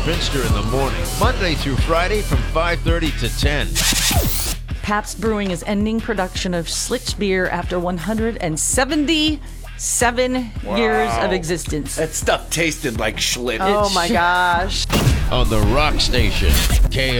Finster in the morning, Monday through Friday from 5:30 to 10. Pabst Brewing is ending production of Schlitz beer after 177 years of existence. That stuff tasted like Schlitz. Oh my gosh. On the Rock Station,